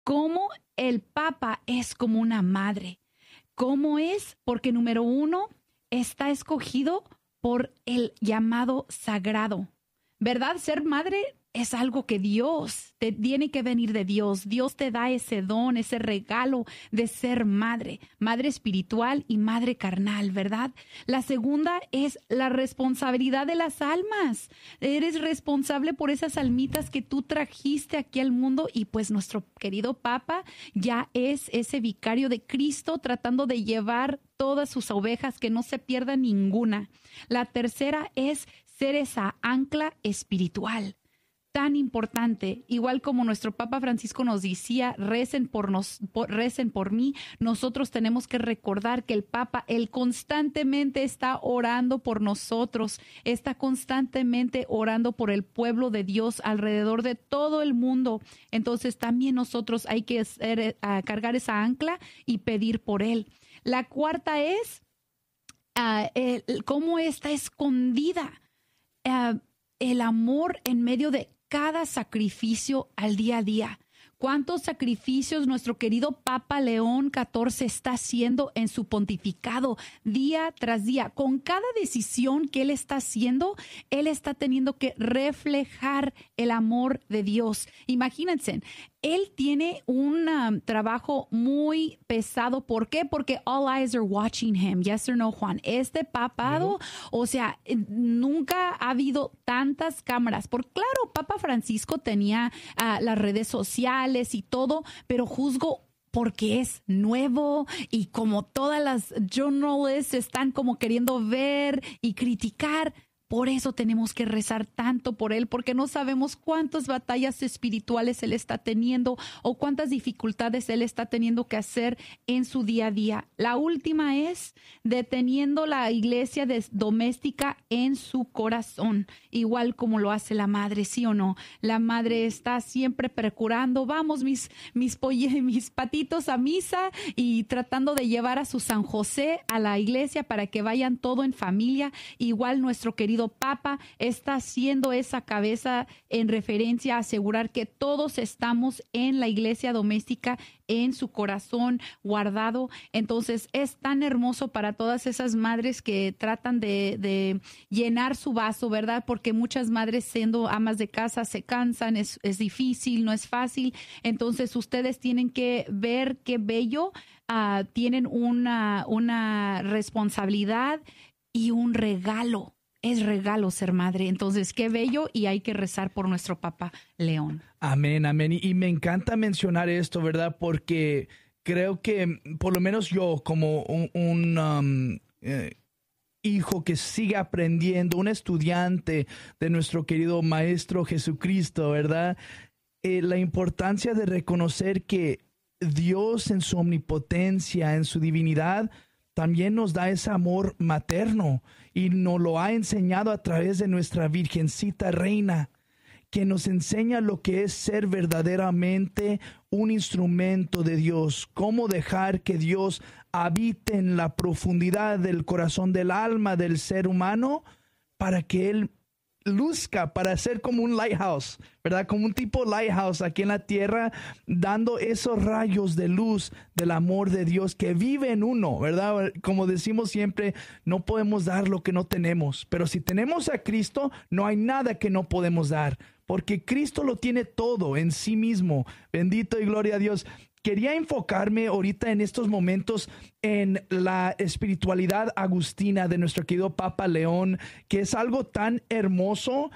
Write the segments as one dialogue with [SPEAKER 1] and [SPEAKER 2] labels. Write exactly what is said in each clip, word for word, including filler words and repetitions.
[SPEAKER 1] cómo el Papa es como una madre. ¿Cómo es? Porque número uno, está escogido por el llamado sagrado. ¿Verdad? Ser madre es algo que Dios, te tiene que venir de Dios. Dios te da ese don, ese regalo de ser madre, madre espiritual y madre carnal, ¿verdad? La segunda es la responsabilidad de las almas. Eres responsable por esas almitas que tú trajiste aquí al mundo y pues nuestro querido Papa ya es ese vicario de Cristo tratando de llevar todas sus ovejas, que no se pierda ninguna. La tercera es ser esa ancla espiritual. Tan importante, igual como nuestro Papa Francisco nos decía, recen por nos, por, recen por mí, nosotros tenemos que recordar que el Papa, él constantemente está orando por nosotros, está constantemente orando por el pueblo de Dios alrededor de todo el mundo. Entonces también nosotros hay que hacer, uh, cargar esa ancla y pedir por él. La cuarta es uh, el, cómo está escondida uh, el amor en medio de cada sacrificio al día a día. ¿Cuántos sacrificios nuestro querido Papa León catorce está haciendo en su pontificado día tras día? Con cada decisión que él está haciendo, él está teniendo que reflejar el amor de Dios. Imagínense, él tiene un um, trabajo muy pesado. ¿Por qué? Porque all eyes are watching him. Yes or no, Juan. Este papado, yeah. o sea, nunca ha habido tantas cámaras. Por claro, Papa Francisco tenía uh, las redes sociales y todo, pero juzgo porque es nuevo y como todas las journalists están como queriendo ver y criticar. Por eso tenemos que rezar tanto por él, porque no sabemos cuántas batallas espirituales él está teniendo o cuántas dificultades él está teniendo que hacer en su día a día. La última es deteniendo la iglesia de, doméstica en su corazón, igual como lo hace la madre, ¿sí o no? La madre está siempre procurando, vamos mis, mis, polle, mis patitos a misa y tratando de llevar a su San José a la iglesia para que vayan todo en familia. Igual nuestro querido Papa está haciendo esa cabeza en referencia a asegurar que todos estamos en la iglesia doméstica, en su corazón guardado. Entonces es tan hermoso para todas esas madres que tratan de, de llenar su vaso, ¿verdad? Porque muchas madres siendo amas de casa se cansan, es, es difícil, no es fácil. Entonces ustedes tienen que ver qué bello, uh, tienen una, una responsabilidad y un regalo. Es regalo ser madre. Entonces, qué bello, y hay que rezar por nuestro Papa León.
[SPEAKER 2] Amén, amén. Y, y me encanta mencionar esto, ¿verdad? Porque creo que, por lo menos yo, como un, un um, eh, hijo que sigue aprendiendo, un estudiante de nuestro querido Maestro Jesucristo, ¿verdad? Eh, la importancia de reconocer que Dios en su omnipotencia, en su divinidad, también nos da ese amor materno y nos lo ha enseñado a través de nuestra Virgencita Reina, que nos enseña lo que es ser verdaderamente un instrumento de Dios, cómo dejar que Dios habite en la profundidad del corazón del alma del ser humano para que Él luzca, para ser como un lighthouse, ¿verdad? Como un tipo lighthouse aquí en la tierra, dando esos rayos de luz del amor de Dios que vive en uno, ¿verdad? Como decimos siempre, no podemos dar lo que no tenemos, pero si tenemos a Cristo, no hay nada que no podemos dar, porque Cristo lo tiene todo en sí mismo. Bendito y gloria a Dios. Quería enfocarme ahorita en estos momentos en la espiritualidad agustina de nuestro querido Papa León, que es algo tan hermoso.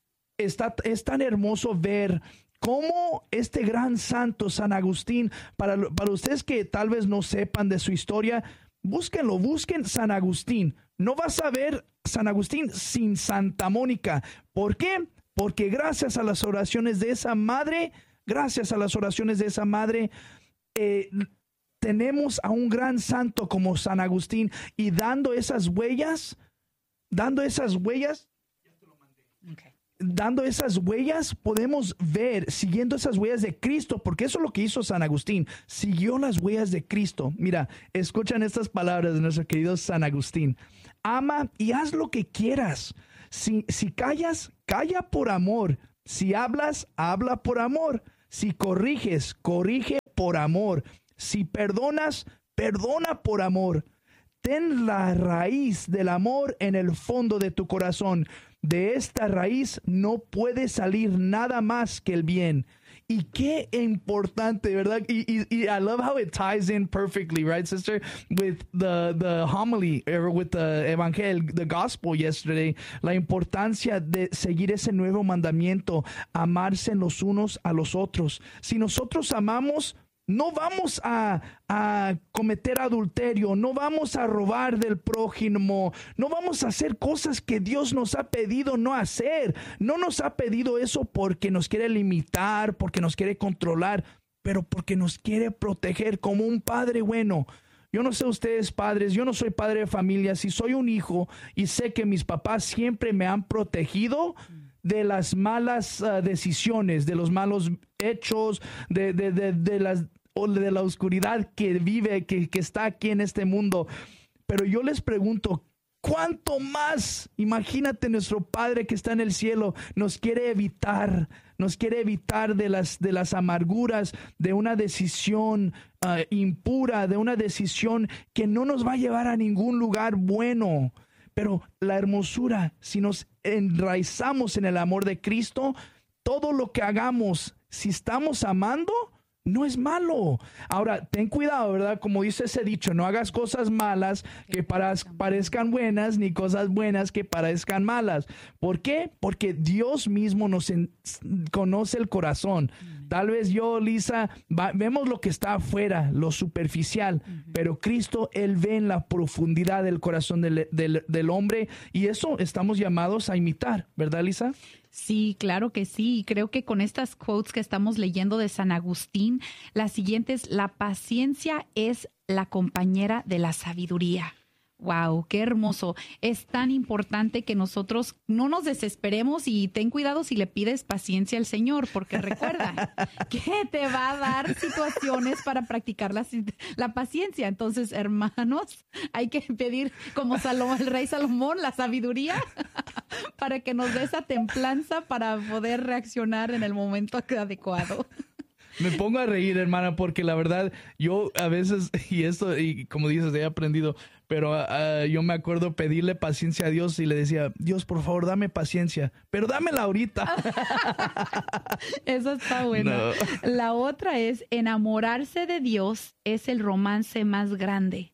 [SPEAKER 2] Está, es tan hermoso ver cómo este gran santo San Agustín, para, para ustedes que tal vez no sepan de su historia, búsquenlo, busquen San Agustín. No vas a ver San Agustín sin Santa Mónica. ¿Por qué? Porque gracias a las oraciones de esa madre, Gracias a las oraciones de esa madre, eh, tenemos a un gran santo como San Agustín, y dando esas huellas, dando esas huellas, okay. dando esas huellas, podemos ver, siguiendo esas huellas de Cristo, porque eso es lo que hizo San Agustín, siguió las huellas de Cristo. Mira, escuchan estas palabras de nuestro querido San Agustín: ama y haz lo que quieras. Si, si callas, calla por amor. Si hablas, habla por amor. Si corriges, corrige por amor. Si perdonas, perdona por amor. Ten la raíz del amor en el fondo de tu corazón. De esta raíz no puede salir nada más que el bien. Y qué importante, ¿verdad? Y, y, y I love how it ties in perfectly, right, sister? With the, the homily, or with the evangel, the gospel yesterday. La importancia de seguir ese nuevo mandamiento, amarse los unos a los otros. Si nosotros amamos, no vamos a, a cometer adulterio, no vamos a robar del prójimo, no vamos a hacer cosas que Dios nos ha pedido no hacer. No nos ha pedido eso porque nos quiere limitar, porque nos quiere controlar, pero porque nos quiere proteger como un padre bueno. Yo no sé ustedes padres, yo no soy padre de familia, si soy un hijo y sé que mis papás siempre me han protegido de las malas uh, decisiones, de los malos hechos, de, de, de, de las o de la oscuridad que vive, que, que está aquí en este mundo. Pero yo les pregunto, ¿cuánto más? Imagínate, nuestro Padre que está en el cielo nos quiere evitar, nos quiere evitar de las, de las amarguras, de una decisión uh, impura, de una decisión que no nos va a llevar a ningún lugar bueno. Pero la hermosura, si nos enraizamos en el amor de Cristo, todo lo que hagamos, si estamos amando, no es malo. Ahora, ten cuidado, ¿verdad? Como dice ese dicho, no hagas cosas malas que para, parezcan buenas, ni cosas buenas que parezcan malas. ¿Por qué? Porque Dios mismo nos en, conoce el corazón. Tal vez yo, Lisa, va, vemos lo que está afuera, lo superficial, uh-huh. pero Cristo, Él ve en la profundidad del corazón del, del, del hombre, y eso estamos llamados a imitar, ¿verdad, Lisa?
[SPEAKER 1] Sí, claro que sí. Creo que con estas quotes que estamos leyendo de San Agustín, la siguiente es: la paciencia es la compañera de la sabiduría. Wow, qué hermoso. Es tan importante que nosotros no nos desesperemos, y ten cuidado si le pides paciencia al Señor, porque recuerda que te va a dar situaciones para practicar la, la paciencia. Entonces, hermanos, hay que pedir como Salomón, el rey Salomón, la sabiduría para que nos dé esa templanza para poder reaccionar en el momento adecuado.
[SPEAKER 2] Me pongo a reír, hermana, porque la verdad, yo a veces, y esto, y como dices, he aprendido, pero uh, yo me acuerdo pedirle paciencia a Dios y le decía, Dios, por favor, dame paciencia, pero dámela ahorita.
[SPEAKER 1] Eso está bueno. No. La otra es: enamorarse de Dios es el romance más grande.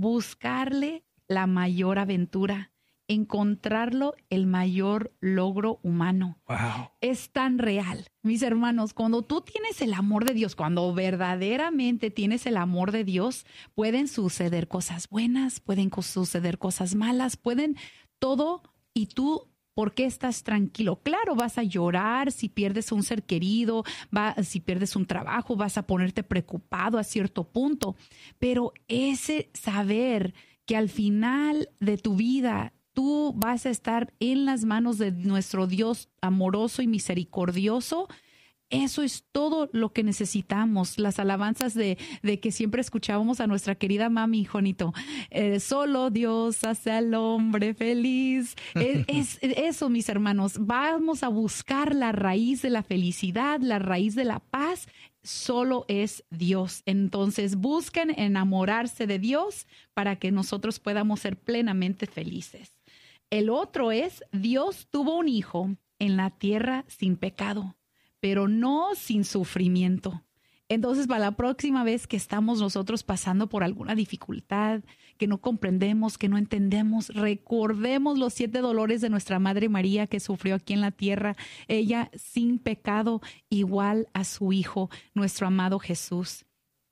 [SPEAKER 1] Buscarle la mayor aventura. Encontrarlo el mayor logro humano.
[SPEAKER 2] Wow.
[SPEAKER 1] Es tan real. Mis hermanos, cuando tú tienes el amor de Dios, cuando verdaderamente tienes el amor de Dios, pueden suceder cosas buenas, pueden suceder cosas malas, pueden todo, y tú, ¿por qué estás tranquilo? Claro, vas a llorar si pierdes un ser querido, va, si pierdes un trabajo, vas a ponerte preocupado a cierto punto, pero ese saber que al final de tu vida tú vas a estar en las manos de nuestro Dios amoroso y misericordioso, eso es todo lo que necesitamos. Las alabanzas de, de que siempre escuchábamos a nuestra querida mami, Jonito. Eh, solo Dios hace al hombre feliz. Es, es eso, mis hermanos. Vamos a buscar la raíz de la felicidad, la raíz de la paz. Solo es Dios. Entonces busquen enamorarse de Dios para que nosotros podamos ser plenamente felices. El otro es: Dios tuvo un hijo en la tierra sin pecado, pero no sin sufrimiento. Entonces, para la próxima vez que estamos nosotros pasando por alguna dificultad, que no comprendemos, que no entendemos, recordemos los siete dolores de nuestra Madre María, que sufrió aquí en la tierra, ella sin pecado, igual a su Hijo, nuestro amado Jesús.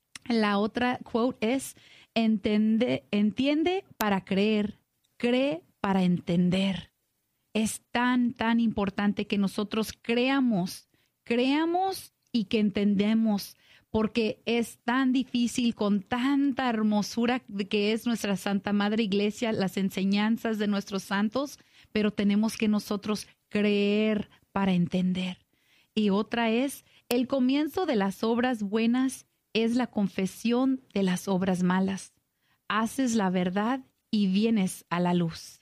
[SPEAKER 1] La otra quote es: entiende, entiende para creer, cree para entender. Es tan, tan importante que nosotros creamos, creamos y que entendemos, porque es tan difícil con tanta hermosura que es nuestra Santa Madre Iglesia, las enseñanzas de nuestros santos, pero tenemos que nosotros creer para entender. Y otra es: el comienzo de las obras buenas es la confesión de las obras malas. Haces la verdad y vienes a la luz.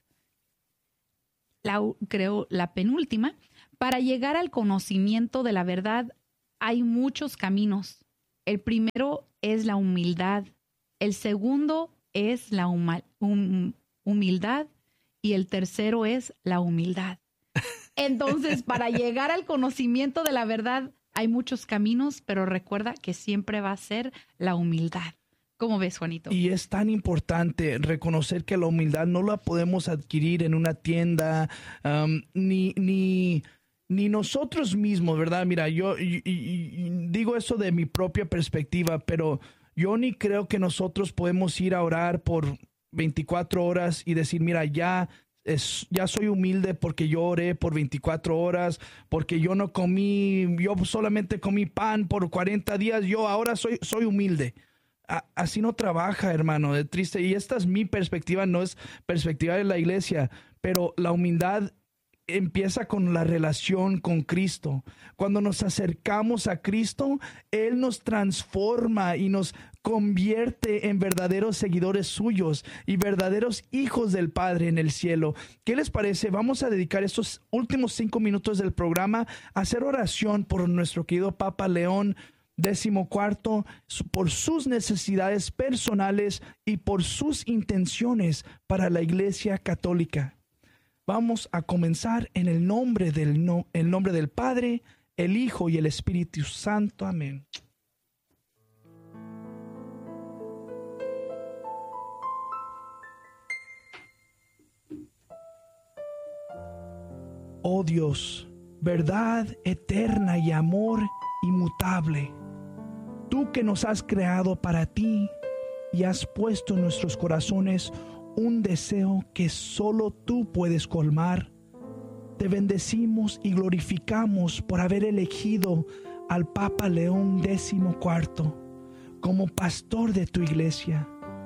[SPEAKER 1] La, creo la penúltima: para llegar al conocimiento de la verdad hay muchos caminos. El primero es la humildad. El segundo es la huma- hum- humildad. Y el tercero es la humildad. Entonces, para llegar al conocimiento de la verdad, hay muchos caminos, pero recuerda que siempre va a ser la humildad. ¿Cómo ves, Juanito?
[SPEAKER 2] Y es tan importante reconocer que la humildad no la podemos adquirir en una tienda, um, ni, ni, ni nosotros mismos, ¿verdad? Mira, yo y, y, y digo eso de mi propia perspectiva, pero yo ni creo que nosotros podemos ir a orar por veinticuatro horas y decir, mira, ya... Es, ya soy humilde porque yo oré por veinticuatro horas, porque yo no comí, yo solamente comí pan por cuarenta días, yo ahora soy, soy humilde. A, así no trabaja, hermano, de triste. Y esta es mi perspectiva, no es perspectiva de la iglesia, pero la humildad empieza con la relación con Cristo. Cuando nos acercamos a Cristo, Él nos transforma y nos convierte en verdaderos seguidores suyos y verdaderos hijos del Padre en el cielo. ¿Qué les parece? Vamos a dedicar estos últimos cinco minutos del programa a hacer oración por nuestro querido Papa León décimo cuarto, por sus necesidades personales y por sus intenciones para la Iglesia Católica. Vamos a comenzar en el nombre del, no, el nombre del Padre, el Hijo y el Espíritu Santo. Amén. Oh Dios, verdad eterna y amor inmutable, tú que nos has creado para ti y has puesto en nuestros corazones un deseo que solo tú puedes colmar. Te bendecimos y glorificamos por haber elegido al Papa León décimo cuarto como pastor de tu iglesia,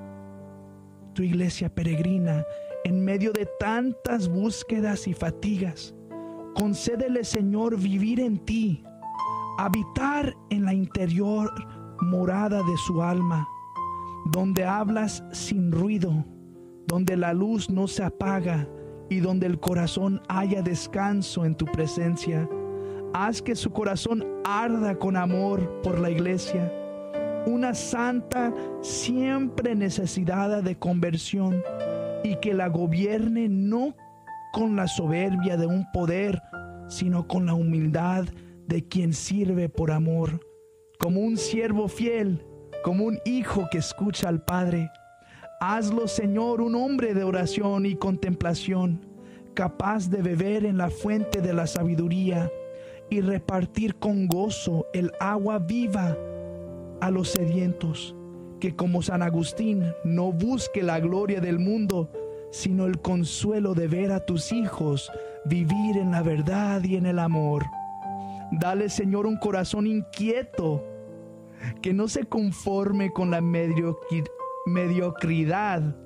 [SPEAKER 2] tu iglesia peregrina, en medio de tantas búsquedas y fatigas. Concédele, Señor, vivir en ti, habitar en la interior morada de su alma, donde hablas sin ruido, donde la luz no se apaga y donde el corazón haya descanso en tu presencia. Haz que su corazón arda con amor por la iglesia, una santa siempre necesitada de conversión, y que la gobierne no con la soberbia de un poder, sino con la humildad de quien sirve por amor, como un siervo fiel, como un hijo que escucha al Padre. Hazlo, Señor, un hombre de oración y contemplación, capaz de beber en la fuente de la sabiduría y repartir con gozo el agua viva a los sedientos, que como San Agustín no busque la gloria del mundo, sino el consuelo de ver a tus hijos vivir en la verdad y en el amor. Dale, Señor, un corazón inquieto, que no se conforme con la mediocridad, mediocridad,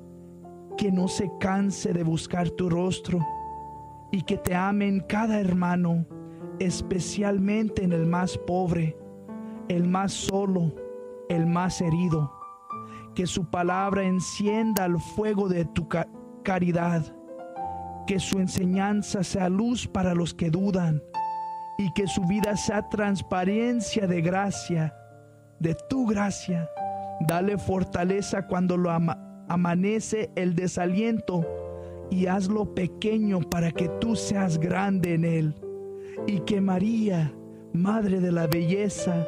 [SPEAKER 2] que no se canse de buscar tu rostro, y que te amen cada hermano, especialmente en el más pobre, el más solo, el más herido. Que su palabra encienda el fuego de tu ca- caridad, que su enseñanza sea luz para los que dudan, y que su vida sea transparencia de gracia, de tu gracia. Dale fortaleza cuando lo ama- amanece el desaliento, y hazlo pequeño para que tú seas grande en él. Y que María, Madre de la Belleza,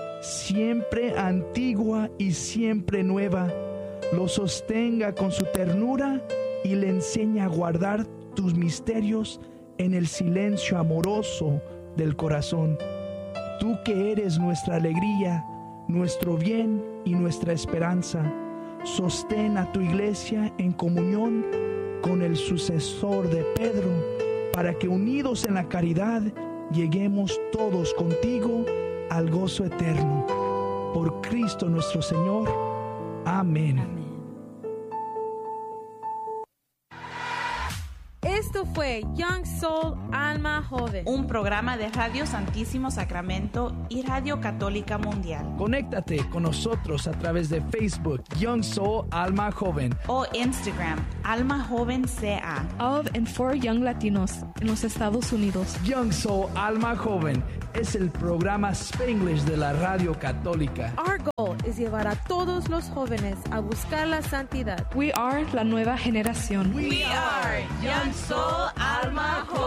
[SPEAKER 2] siempre antigua y siempre nueva, lo sostenga con su ternura y le enseñe a guardar tus misterios en el silencio amoroso del corazón. Tú que eres nuestra alegría, nuestro bien y nuestra esperanza, sostén a tu iglesia en comunión con el sucesor de Pedro, para que unidos en la caridad lleguemos todos contigo al gozo eterno. Por Cristo nuestro Señor. Amén.
[SPEAKER 3] Amén. Esto fue Young Soul Alma Joven,
[SPEAKER 4] un programa de Radio Santísimo Sacramento y Radio Católica Mundial.
[SPEAKER 2] Conéctate con nosotros a través de Facebook Young Soul Alma Joven
[SPEAKER 4] o Instagram Alma Joven C A.
[SPEAKER 5] Of and for Young Latinos en los Estados Unidos.
[SPEAKER 2] Young Soul Alma Joven es el programa Spanglish de la Radio Católica.
[SPEAKER 3] Our goal es llevar a todos los jóvenes a buscar la santidad.
[SPEAKER 5] We are la nueva generación.
[SPEAKER 4] We are Young Soul Alma Joven.